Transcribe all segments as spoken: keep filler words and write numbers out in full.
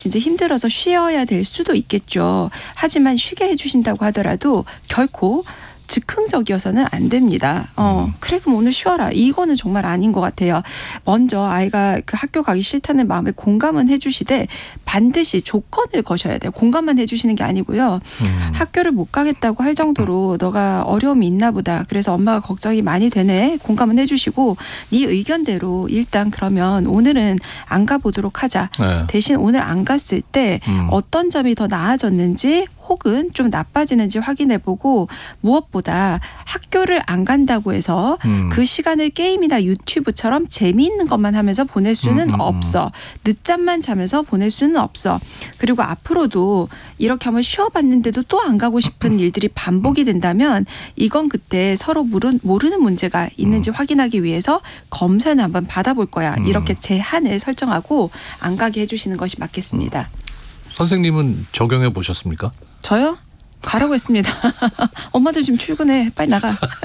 진짜 힘들어서 쉬어야 될 수도 있겠죠. 하지만 쉬게 해주신다고 하더라도 결코 즉흥적이어서는 안 됩니다. 어, 음. 그래 그럼 오늘 쉬어라. 이거는 정말 아닌 것 같아요. 먼저 아이가 그 학교 가기 싫다는 마음에 공감은 해주시되 반드시 조건을 거셔야 돼요. 공감만 해주시는 게 아니고요. 음. 학교를 못 가겠다고 할 정도로 너가 어려움이 있나 보다. 그래서 엄마가 걱정이 많이 되네. 공감은 해주시고 네 의견대로 일단 그러면 오늘은 안 가보도록 하자. 네. 대신 오늘 안 갔을 때 음. 어떤 점이 더 나아졌는지 혹은 좀 나빠지는지 확인해보고 무엇보다 학교를 안 간다고 해서 음. 그 시간을 게임이나 유튜브처럼 재미있는 것만 하면서 보낼 수는 음, 음, 음. 없어. 늦잠만 자면서 보낼 수는 없어. 그리고 앞으로도 이렇게 한번 쉬어봤는데도 또 안 가고 싶은 일들이 반복이 된다면 이건 그때 서로 모르, 모르는 문제가 있는지 음. 확인하기 위해서 검사는 한번 받아볼 거야. 음. 이렇게 제한을 설정하고 안 가게 해주시는 것이 맞겠습니다. 선생님은 적용해 보셨습니까? 저요? 가라고 했습니다. 엄마들 지금 출근해. 빨리 나가.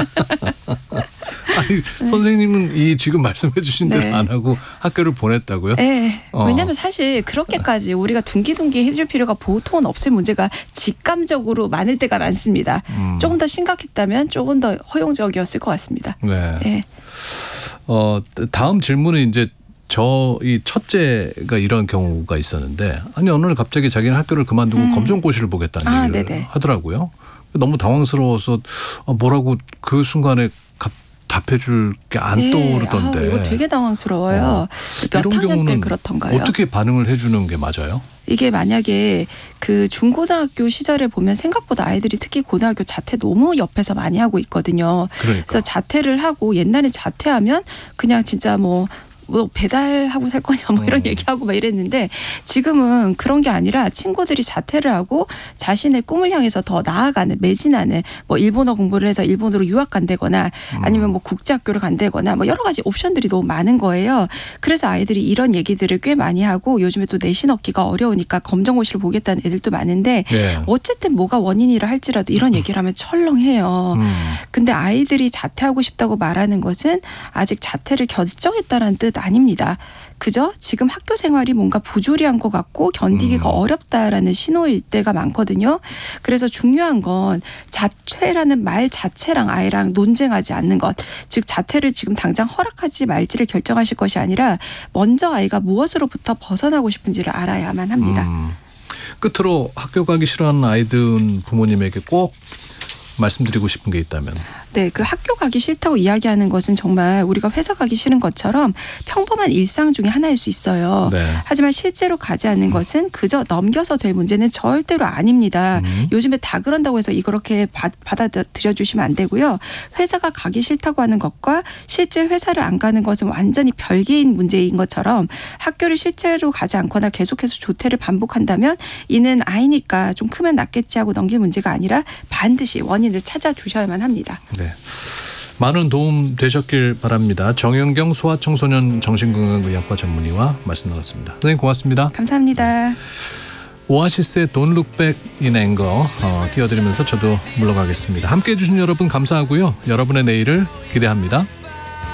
아니, 선생님은 이 지금 말씀해 주신 대로 네. 안 하고 학교를 보냈다고요? 네. 어. 왜냐하면 사실 그렇게까지 우리가 둥기둥기 해줄 필요가 보통은 없을 문제가 직감적으로 많을 때가 많습니다. 음. 조금 더 심각했다면 조금 더 허용적이었을 것 같습니다. 네. 네. 어, 다음 질문은 이제 저 이 첫째가 이런 경우가 있었는데 아니 어느 날 갑자기 자기는 학교를 그만두고 음. 검정고시를 보겠다는 아, 얘기를 네네. 하더라고요. 너무 당황스러워서 어, 뭐라고 그 순간에 갑, 답해줄 게 안 네. 떠오르던데. 아, 이거 되게 당황스러워요. 어. 몇 이런 학년 때 경우는 그렇던가요? 어떻게 반응을 해주는 게 맞아요? 이게 만약에 그 중고등학교 시절에 보면 생각보다 아이들이 특히 고등학교 자퇴 너무 옆에서 많이 하고 있거든요. 그러니까. 그래서 자퇴를 하고 옛날에 자퇴하면 그냥 진짜 뭐 뭐 배달하고 살 거냐 뭐 이런 음. 얘기하고 막 이랬는데 지금은 그런 게 아니라 친구들이 자퇴를 하고 자신의 꿈을 향해서 더 나아가는 매진하는 뭐 일본어 공부를 해서 일본으로 유학 간다거나 아니면 뭐 국제학교를 간다거나 뭐 여러 가지 옵션들이 너무 많은 거예요. 그래서 아이들이 이런 얘기들을 꽤 많이 하고 요즘에 또 내신 얻기가 어려우니까 검정고시를 보겠다는 애들도 많은데 네. 어쨌든 뭐가 원인이라 할지라도 이런 얘기를 하면 철렁해요. 음. 근데 아이들이 자퇴하고 싶다고 말하는 것은 아직 자퇴를 결정했다는 뜻 아닙니다. 그저 지금 학교 생활이 뭔가 부조리한 것 같고 견디기가 음. 어렵다라는 신호일 때가 많거든요. 그래서 중요한 건 자퇴라는 말 자체랑 아이랑 논쟁하지 않는 것. 즉 자퇴를 지금 당장 허락하지 말지를 결정하실 것이 아니라 먼저 아이가 무엇으로부터 벗어나고 싶은지를 알아야만 합니다. 음. 끝으로 학교 가기 싫어하는 아이들 부모님에게 꼭 말씀드리고 싶은 게 있다면. 네, 그 학교 가기 싫다고 이야기하는 것은 정말 우리가 회사 가기 싫은 것처럼 평범한 일상 중에 하나일 수 있어요. 네. 하지만 실제로 가지 않는 것은 그저 넘겨서 될 문제는 절대로 아닙니다. 음. 요즘에 다 그런다고 해서 이렇게 받아들여 주시면 안 되고요. 회사가 가기 싫다고 하는 것과 실제 회사를 안 가는 것은 완전히 별개인 문제인 것처럼 학교를 실제로 가지 않거나 계속해서 조퇴를 반복한다면 이는 아이니까 좀 크면 낫겠지 하고 넘길 문제가 아니라 반드시 원인을 찾아주셔야만 합니다. 네. 많은 도움 되셨길 바랍니다. 정현경 소아청소년 정신건강의학과 전문의와 말씀 나눴습니다. 선생님 고맙습니다. 감사합니다. 오아시스의 Don't Look Back in Anger 어, 띄워드리면서 저도 물러가겠습니다. 함께해 주신 여러분 감사하고요. 여러분의 내일을 기대합니다.